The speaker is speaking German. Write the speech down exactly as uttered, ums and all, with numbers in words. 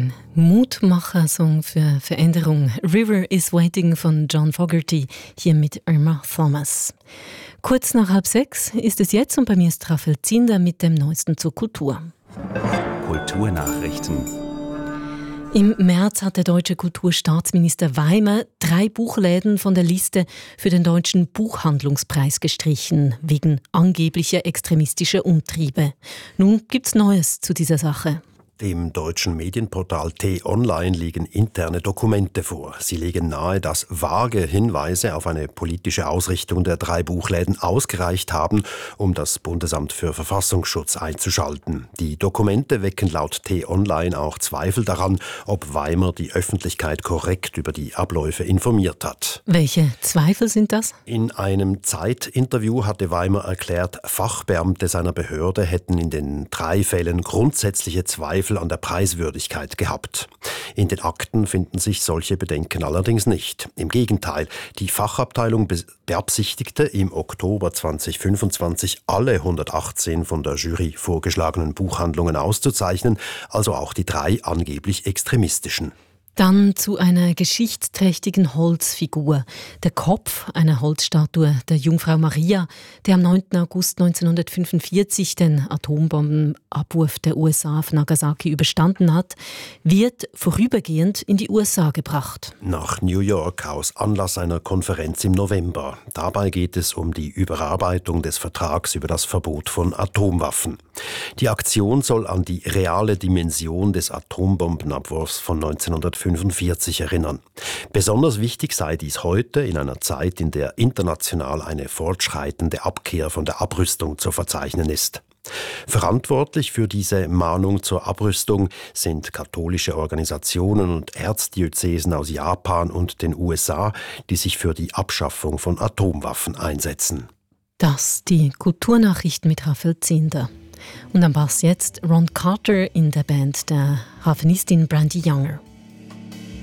Ein Mutmacher-Song für Veränderung. River is Waiting von John Fogerty, hier mit Irma Thomas. Kurz nach halb sechs ist es jetzt und bei mir ist Raphael Zinder mit dem Neuesten zur Kultur. Kulturnachrichten. Im März hat der deutsche Kulturstaatsminister Weimer drei Buchläden von der Liste für den Deutschen Buchhandlungspreis gestrichen, wegen angeblicher extremistischer Umtriebe. Nun gibt's Neues zu dieser Sache. Dem deutschen Medienportal T-Online liegen interne Dokumente vor. Sie legen nahe, dass vage Hinweise auf eine politische Ausrichtung der drei Buchläden ausgereicht haben, um das Bundesamt für Verfassungsschutz einzuschalten. Die Dokumente wecken laut T-Online auch Zweifel daran, ob Weimer die Öffentlichkeit korrekt über die Abläufe informiert hat. Welche Zweifel sind das? In einem Zeit-Interview hatte Weimer erklärt, Fachbeamte seiner Behörde hätten in den drei Fällen grundsätzliche Zweifel an der Preiswürdigkeit gehabt. In den Akten finden sich solche Bedenken allerdings nicht. Im Gegenteil, die Fachabteilung beabsichtigte im Oktober zweitausendfünfundzwanzig alle hundertachtzehn von der Jury vorgeschlagenen Buchhandlungen auszuzeichnen, also auch die drei angeblich extremistischen. Dann zu einer geschichtsträchtigen Holzfigur. Der Kopf einer Holzstatue der Jungfrau Maria, der am neunten August neunzehnhundertfünfundvierzig den Atombombenabwurf der U S A auf Nagasaki überstanden hat, wird vorübergehend in die U S A gebracht. Nach New York aus Anlass einer Konferenz im November. Dabei geht es um die Überarbeitung des Vertrags über das Verbot von Atomwaffen. Die Aktion soll an die reale Dimension des Atombombenabwurfs von neunzehnhundertfünfundvierzig erinnern. Besonders wichtig sei dies heute in einer Zeit, in der international eine fortschreitende Abkehr von der Abrüstung zu verzeichnen ist. Verantwortlich für diese Mahnung zur Abrüstung sind katholische Organisationen und Erzdiözesen aus Japan und den U S A, die sich für die Abschaffung von Atomwaffen einsetzen. Das die Kulturnachrichten mit Raphael Zinder. Und am Bass jetzt Ron Carter in der Band der Harfenistin Brandy Younger.